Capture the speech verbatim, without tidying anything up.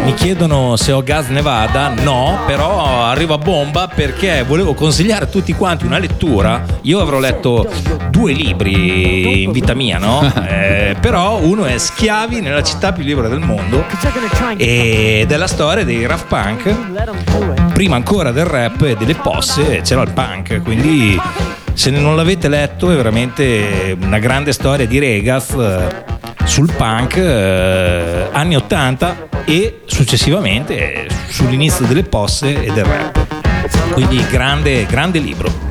Mi chiedono se ho gas Nevada, no, però arrivo a bomba perché volevo consigliare a tutti quanti una lettura. Io avrò letto due libri in vita mia, no? Eh, però uno è Schiavi nella città più libera del mondo ed è la storia dei Daft Punk, prima ancora del rap e delle posse c'era il punk, quindi se non l'avete letto è veramente una grande storia di Regaz eh, sul punk eh, anni ottanta e successivamente eh, sull'inizio delle posse e del rap, quindi grande grande libro.